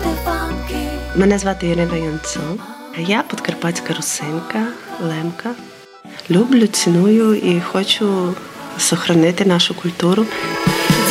Мене звати Ірина Янцо. Я подкарпатська русинка, лемка. Люблю, ціную і хочу зберігати нашу культуру.